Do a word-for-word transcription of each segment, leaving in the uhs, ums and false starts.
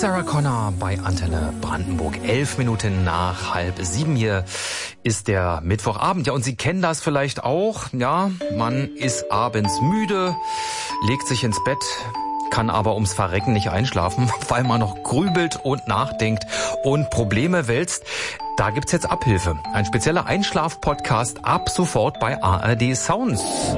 Sarah Connor bei Antenne Brandenburg. Elf Minuten nach halb sieben. Hier ist der Mittwochabend. Ja, und Sie kennen das vielleicht auch. Ja, man ist abends müde, legt sich ins Bett, kann aber ums Verrecken nicht einschlafen, weil man noch grübelt und nachdenkt und Probleme wälzt. Da gibt's jetzt Abhilfe. Ein spezieller Einschlaf-Podcast ab sofort bei A R D Sounds.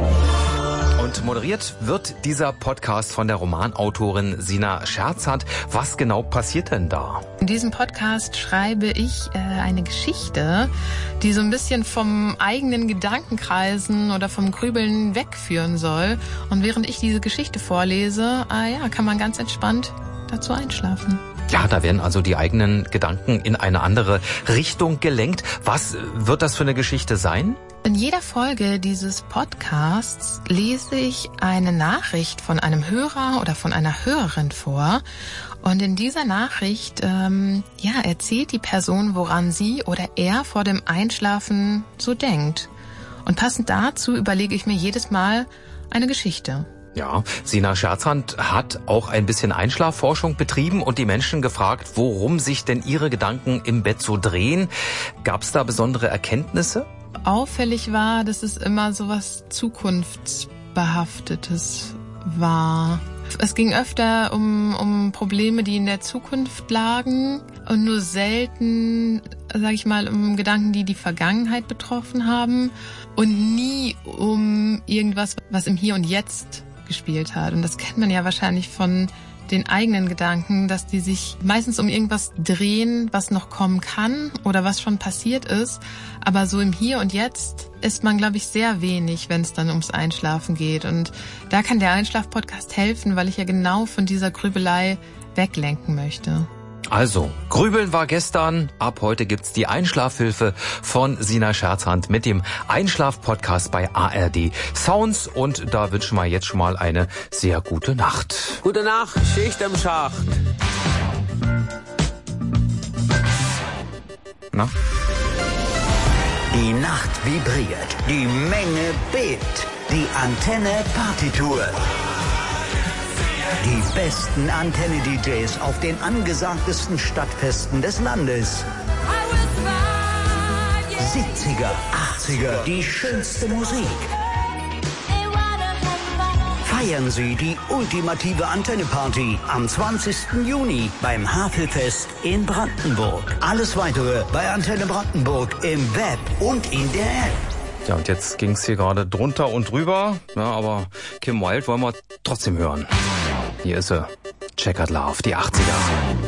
Und moderiert wird dieser Podcast von der Romanautorin Sina Scherzand. Was genau passiert denn da? In diesem Podcast schreibe ich äh, eine Geschichte, die so ein bisschen vom eigenen Gedankenkreisen oder vom Grübeln wegführen soll. Und während ich diese Geschichte vorlese, äh, ja, kann man ganz entspannt dazu einschlafen. Ja, da werden also die eigenen Gedanken in eine andere Richtung gelenkt. Was wird das für eine Geschichte sein? In jeder Folge dieses Podcasts lese ich eine Nachricht von einem Hörer oder von einer Hörerin vor. Und in dieser Nachricht ähm, ja, erzählt die Person, woran sie oder er vor dem Einschlafen so denkt. Und passend dazu überlege ich mir jedes Mal eine Geschichte. Ja, Sina Scherzand hat auch ein bisschen Einschlafforschung betrieben und die Menschen gefragt, worum sich denn ihre Gedanken im Bett so drehen. Gab es da besondere Erkenntnisse? Auffällig war, dass es immer so was Zukunftsbehaftetes war. Es ging öfter um, um Probleme, die in der Zukunft lagen und nur selten, sag ich mal, um Gedanken, die die Vergangenheit betroffen haben und nie um irgendwas, was im Hier und Jetzt gespielt hat. Und das kennt man ja wahrscheinlich von den eigenen Gedanken, dass die sich meistens um irgendwas drehen, was noch kommen kann oder was schon passiert ist. Aber so im Hier und Jetzt ist man, glaube ich, sehr wenig, wenn es dann ums Einschlafen geht. Und da kann der Einschlaf-Podcast helfen, weil ich ja genau von dieser Grübelei weglenken möchte. Also, Grübeln war gestern, ab heute gibt's die Einschlafhilfe von Sina Scherzand mit dem Einschlaf-Podcast bei A R D Sounds und da wünschen wir jetzt schon mal eine sehr gute Nacht. Gute Nacht, Schicht im Schacht. Na? Die Nacht vibriert, die Menge bebt, die Antenne Partytour. Die besten Antenne-D Js auf den angesagtesten Stadtfesten des Landes. siebziger, achtziger, die schönste Musik. Feiern Sie die ultimative Antenne-Party am zwanzigsten Juni beim Havelfest in Brandenburg. Alles Weitere bei Antenne Brandenburg im Web und in der App. Ja, und jetzt ging's hier gerade drunter und drüber, ja, aber Kim Wilde wollen wir trotzdem hören. Hier ist sie, Checkered Love, die achtziger.